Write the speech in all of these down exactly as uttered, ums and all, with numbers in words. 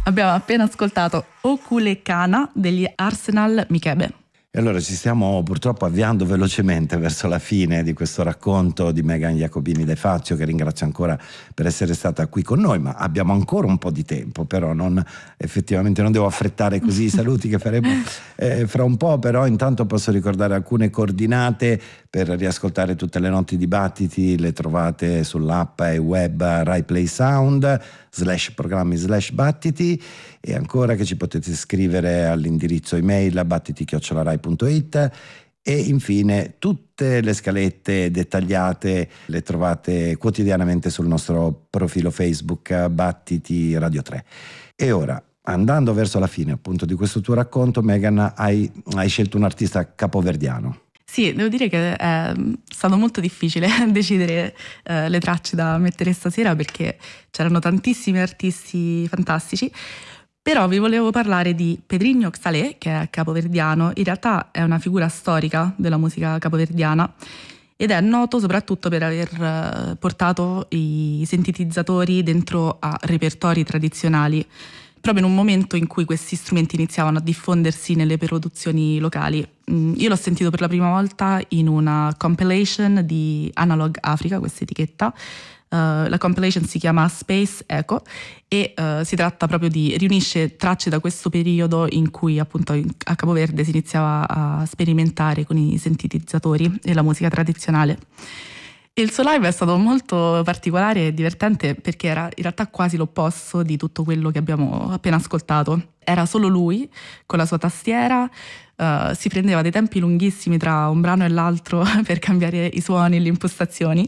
Abbiamo appena ascoltato Okulekana degli Arsenal Mikebe. E allora ci stiamo purtroppo avviando velocemente verso la fine di questo racconto di Megan Jacobini De Fazio, che ringrazio ancora per essere stata qui con noi, ma abbiamo ancora un po' di tempo, però non, effettivamente non devo affrettare così i saluti che faremo eh, fra un po', però intanto posso ricordare alcune coordinate per riascoltare tutte le notti dibattiti. Le trovate sull'app e web Rai Play Sound slash programmi slash battiti, e ancora che ci potete scrivere all'indirizzo email battiti chiocciola rai punto it, e infine tutte le scalette dettagliate le trovate quotidianamente sul nostro profilo Facebook Battiti Radio tre. E ora, andando verso la fine appunto di questo tuo racconto, Megan, hai, hai scelto un artista capoverdiano. Sì, devo dire che è stato molto difficile decidere eh, le tracce da mettere stasera, perché c'erano tantissimi artisti fantastici, però vi volevo parlare di Pedrinho Xalé, che è capoverdiano. In realtà è una figura storica della musica capoverdiana ed è noto soprattutto per aver portato i sintetizzatori dentro a repertori tradizionali, proprio in un momento in cui questi strumenti iniziavano a diffondersi nelle produzioni locali. Io l'ho sentito per la prima volta in una compilation di Analog Africa, questa etichetta. Uh, la compilation si chiama Space Echo e uh, si tratta proprio di, riunisce tracce da questo periodo in cui appunto a Capoverde si iniziava a sperimentare con i sintetizzatori e la musica tradizionale. Il suo live è stato molto particolare e divertente, perché era in realtà quasi l'opposto di tutto quello che abbiamo appena ascoltato. Era solo lui con la sua tastiera, uh, si prendeva dei tempi lunghissimi tra un brano e l'altro per cambiare i suoni e le impostazioni,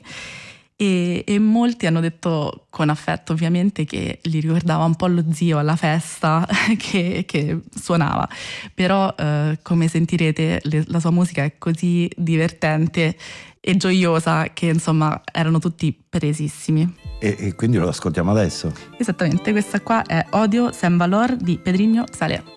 e, e molti hanno detto con affetto ovviamente che gli ricordava un po' lo zio alla festa che, che suonava, però uh, come sentirete le, la sua musica è così divertente e gioiosa che insomma erano tutti presissimi. E, e quindi lo ascoltiamo adesso. Esattamente, questa qua è Odio Sem Valor di Pedrinho Xalé.